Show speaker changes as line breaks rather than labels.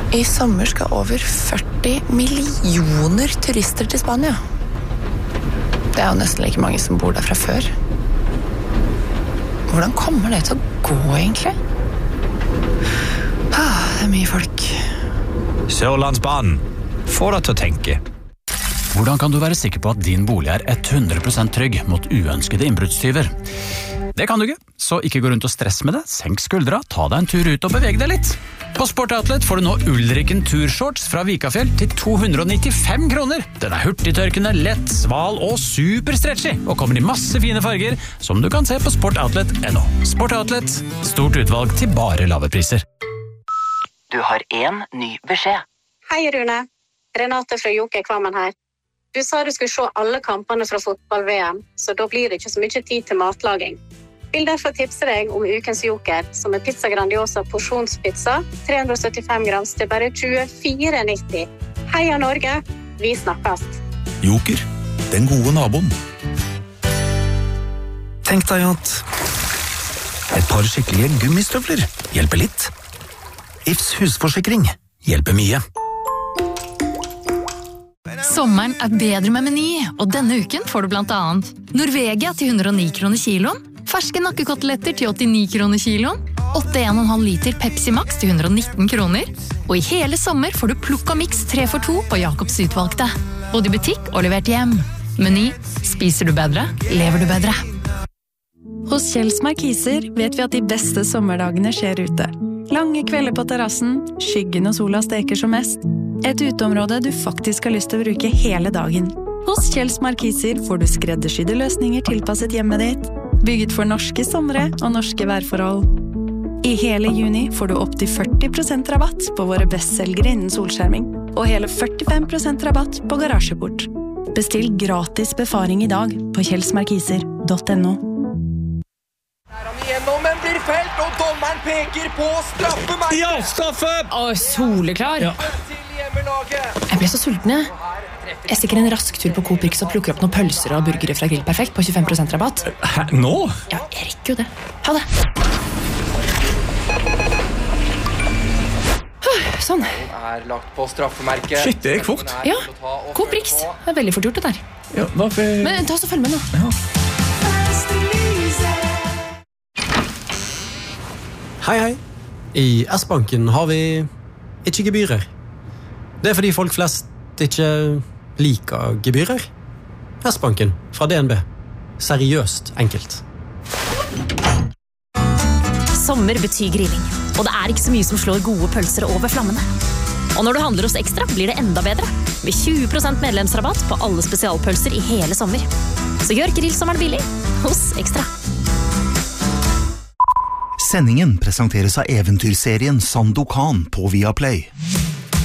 I sommer skal over 40 millioner turister til Spania. Det jo nesten like mange som bor der fra før. Hvordan kommer det til å gå, egentlig? Det mye folk.
Sørlandsbanen. Få deg til å tenke.
Hvordan kan du være sikker på at din bolig 100% trygg mot uønskede innbruddstyver? Det kan du ikke, så ikke gå rundt og stress med det. Senk skuldra, ta deg en tur ut og beveg deg litt. På Sport Outlet får du nå Ulriken Turshorts fra Vikafjell til 295 kroner. Den hurtigtørkende, lett, sval og superstretchy, og kommer i masse fine farger, som du kan se på sportoutlet.no. Sport Outlet, stort utvalg til bare lave priser.
Du har en ny beskjed.
Hei Rune, Renate fra Joker Kvammen her. Du sa du skulle se alle kampene fra fotball-VM, så da blir det ikke så mye tid til matlaging. Vil derfor tipse deg om ukens Joker, som Pizza Grandiosa porsjonspizza, 375 grams til bare 24,90. Heia Norge, vi snakkes!
Joker, den gode naboen. Tenk deg at et par skikkelige gummistøvler hjelper litt. Ifs husforsikring hjelper mye.
Sommeren bedre med Meny, og denne uken får du blant annet Norvegia til 109 kroner kiloen, ferske nakkekoteletter til 89 kroner kiloen, 8,5 liter Pepsi Max til 119 kroner, og i hele sommer får du Plukka Mix 3x2 på Jacobs utvalgte. Både i butikk og levert hjem. Meny, spiser du bedre, lever du bedre.
Hos Kjells Markiser vet vi at de beste sommerdagene skjer ute. Lange kvelder på terrassen, skyggen og sola steker som mest. Et uteområde du faktisk har lyst til å bruke hele dagen. Hos Kjells Markiser får du skreddersydde løsninger tilpasset hjemmet ditt, bygget for norske somre og norske værforhold. I hele juni får du opp til 40% rabatt på våre bestselgere innen solskjerming, og hele 45% rabatt på garasjeport. Bestill gratis befaring i dag på kjellsmarkiser.no.
Gjennom en blir felt, og dommeren peker på straffemerket.
Ja, straffe! Soleklar. Ja.
Jeg ble så sulten, jeg. Jeg stikker en rask tur på Coop Rix og plukker opp noen pølser og burgere fra Grill Perfekt på 25% rabatt.
Hæ, nå?
Ja, jeg rekker jo det. Ha det. Sånn.
Lagt på straffemerket.
Shit, det gikk fort.
Ja, Coop Rix. Det veldig fort gjort det der.
Ja, hvorfor?
Men ta oss og følg med nå.
Ja.
Hei. I S-banken har vi ikke gebyrer. Det fordi folk flest ikke liker gebyrer. S-banken fra DNB. Seriøst enkelt.
Sommer betyr grilling, og det ikke så mye som slår gode pølser over flammene. Og når du handler hos Ekstra, blir det enda bedre. Med 20% medlemsrabatt på alle spesialpølser i hele sommer. Så gjør grillsommeren billig hos Ekstra.
Sendingen presenteres av eventyrserien Sandokan på Viaplay.